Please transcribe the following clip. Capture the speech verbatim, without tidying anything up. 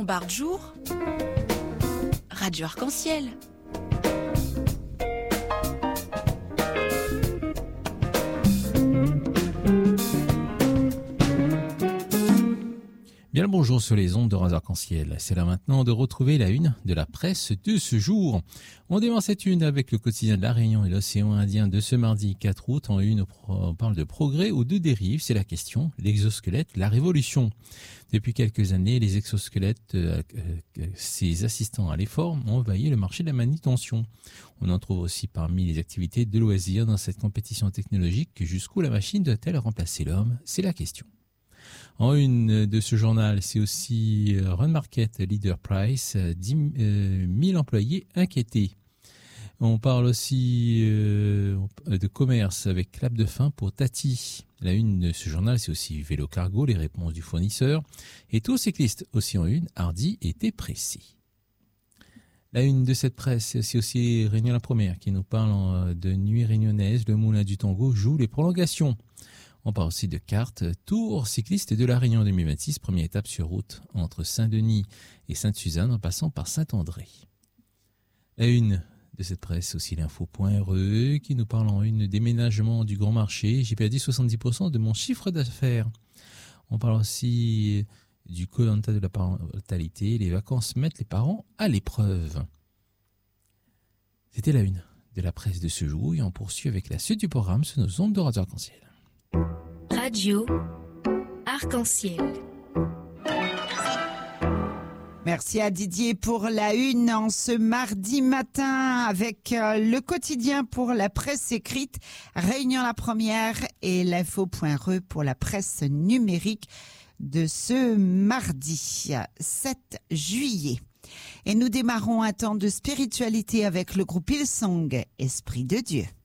Montbard Jour, Radio Arc-en-Ciel. Bien le bonjour sur les ondes de Radio Arc-en-Ciel. C'est là maintenant de retrouver la une de la presse de ce jour. On démarre cette une avec le quotidien de La Réunion et l'océan Indien de ce mardi quatre août. En une, on parle de progrès ou de dérive. C'est la question, l'exosquelette, la révolution. Depuis quelques années, les exosquelettes, euh, euh, ces assistants à l'effort, ont envahi le marché de la manutention. On en trouve aussi parmi les activités de loisirs dans cette compétition technologique. Jusqu'où la machine doit-elle remplacer l'homme? C'est la question. En une de ce journal, c'est aussi Run Market Leader Price, dix mille employés inquiétés. On parle aussi euh, de commerce avec clap de fin pour Tati. La une de ce journal, c'est aussi Vélo Cargo, les réponses du fournisseur. Et Tour cycliste aussi en une, Hardy était pressé. La une de cette presse, c'est aussi Réunion la Première qui nous parle de nuit réunionnaise. Le Moulin du Tango joue les prolongations. On parle aussi de cartes, Tour cycliste de la Réunion deux mille vingt-six, première étape sur route entre Saint-Denis et Sainte-Suzanne en passant par Saint-André. La une de cette presse, aussi l'info.re qui nous parle en une déménagement du grand marché. J'ai perdu soixante-dix pour cent de mon chiffre d'affaires. On parle aussi du Koh-Lanta de la parentalité. Les vacances mettent les parents à l'épreuve. C'était la une de la presse de ce jour et on poursuit avec la suite du programme sur nos ondes de Radio Arc-en-Ciel. Radio Arc-en-Ciel. Merci à Didier pour la une en ce mardi matin avec euh, le quotidien pour la presse écrite, Réunion la Première et l'info.re pour la presse numérique de ce mardi sept juillet. Et nous démarrons un temps de spiritualité avec le groupe Hillsong, Esprit de Dieu.